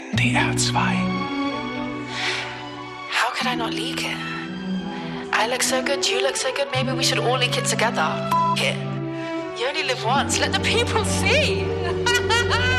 NDR 2. How could I not leak it? I look so good, you look so good, maybe we should all leak it together. F*** it. You only live once, let the people see.